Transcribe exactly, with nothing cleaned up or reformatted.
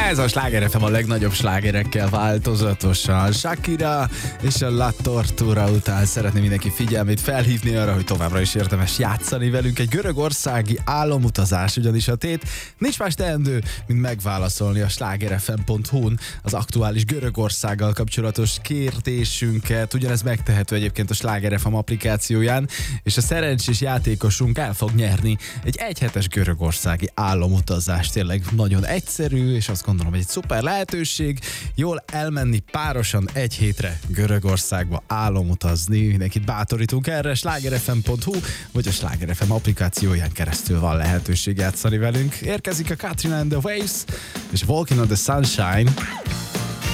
Ez a Sláger ef em a legnagyobb slágerekkel változatosan. Shakira és a La Tortura után szeretném mindenki figyelmét felhívni arra, hogy továbbra is érdemes játszani velünk. Egy görögországi álomutazás ugyanis a tét. Nincs más teendő, mint megválaszolni a slágerefem pont hu-n az aktuális Görögországgal kapcsolatos kérdésünket. Ugyanez megtehető egyébként a Sláger ef em applikációján, és a szerencsés játékosunk el fog nyerni egy egyhetes görögországi álomutazást. Tényleg nagyon egyszerű, és azt gondolom, hogy egy szuper lehetőség jól elmenni párosan egy hétre Görögországba álomutazni. Mindenkit bátorítunk erre, slágerefem pont hu vagy a Sláger ef em applikációján keresztül van lehetőség játszani velünk. Érkezik a Katrina and the Waves és Walking on the Sunshine.